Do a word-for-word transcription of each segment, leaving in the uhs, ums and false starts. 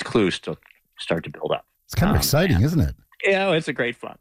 clues still start to build up. It's kind of Um, exciting, and- isn't it? Yeah, it's a great fun.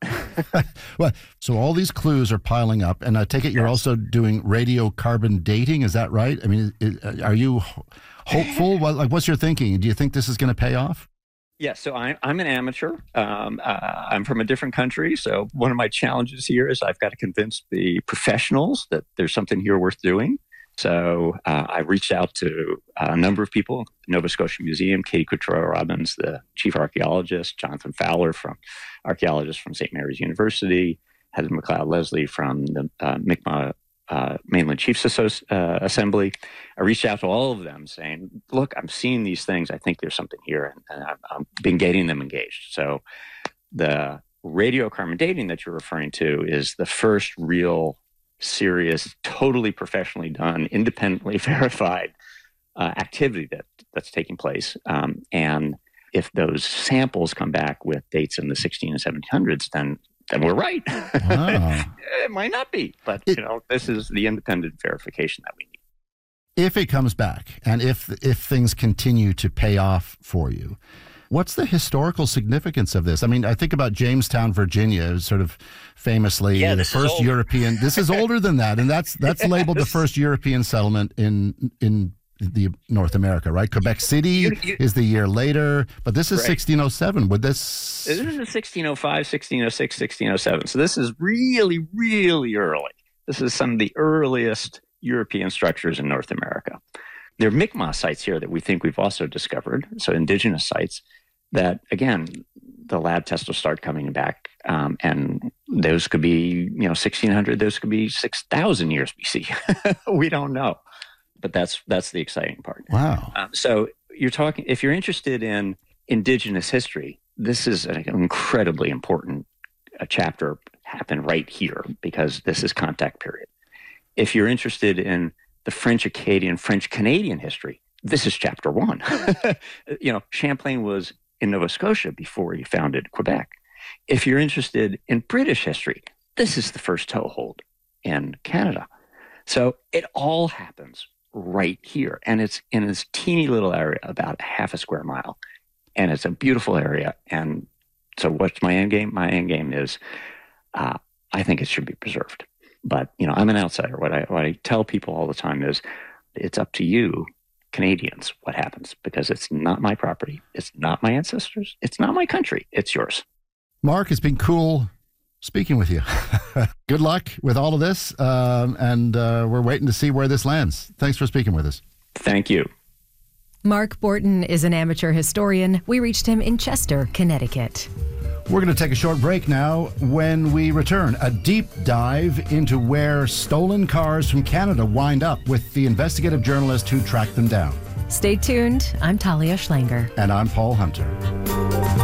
Well, so all these clues are piling up, and I take it you're Yes. also doing radiocarbon dating. Is that right? I mean, is, are you ho- hopeful? What, like, what's your thinking? Do you think this is going to pay off? Yeah, so I, I'm an amateur. Um, uh, I'm from a different country. So one of my challenges here is I've got to convince the professionals that there's something here worth doing. So uh, I reached out to a number of people, Nova Scotia Museum, Katie Couture Robbins, the chief archaeologist, Jonathan Fowler, from archaeologist from Saint Mary's University, Heather McLeod Leslie from the uh, Mi'kmaq uh, Mainland Chiefs Associ- uh, Assembly. I reached out to all of them saying, look, I'm seeing these things. I think there's something here. And, and I've, I've been getting them engaged. So the radiocarbon dating that you're referring to is the first real serious, totally professionally done, independently verified uh, activity that that's taking place. Um, and if those samples come back with dates in the sixteen and seventeen hundreds, then then we're right. Wow. It might not be, but It- you know, this is the independent verification that we need. If it comes back, and if if things continue to pay off for you, what's the historical significance of this? I mean, I think about Jamestown, Virginia, sort of famously Yeah, the this is first older. European. This is older than that, and that's that's labeled the Yes. first European settlement in in the North America, right? Quebec City You- you- is the year later, but this is Right. sixteen oh seven. Would this? This is sixteen oh five, sixteen oh six, sixteen oh seven. So this is really, really early. This is some of the earliest European structures in North America. There are Mi'kmaq sites here that we think we've also discovered, so indigenous sites that, again, the lab tests will start coming back, um, and those could be, you know, sixteen hundred, those could be six thousand years B C. We don't know, but that's that's the exciting part. Wow. Um, so you're talking, if you're interested in indigenous history, this is an incredibly important uh, chapter happen right here because this is contact period. If you're interested in the French Acadian, French Canadian history, this is chapter one. You know, Champlain was in Nova Scotia before he founded Quebec. If you're interested in British history, this is the first toehold in Canada. So it all happens right here. And it's in this teeny little area, about a half a square mile. And it's a beautiful area. And so what's my end game? My end game is uh, I think it should be preserved. But, you know, I'm an outsider. What I, what I tell people all the time is it's up to you, Canadians, what happens, because it's not my property. It's not my ancestors. It's not my country. It's yours. Mark, it's been cool speaking with you. Good luck with all of this, um, and uh, we're waiting to see where this lands. Thanks for speaking with us. Thank you. Mark Borton is an amateur historian. We reached him in Chester, Connecticut. We're going to take a short break now. When we return, a deep dive into where stolen cars from Canada wind up with the investigative journalist who tracked them down. Stay tuned. I'm Talia Schlanger. And I'm Paul Hunter.